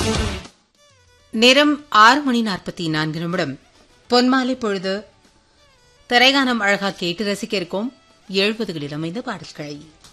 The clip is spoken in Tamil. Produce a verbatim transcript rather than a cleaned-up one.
நேரம் ஆறு மணி நாற்பத்தி நான்கு நிமிடம். பொன்மாலை பொழுது திரைகானம் அழகா கேட்டு ரசிக்க இருக்கும் எழுபதுகளில் அமைந்த பாடல்களை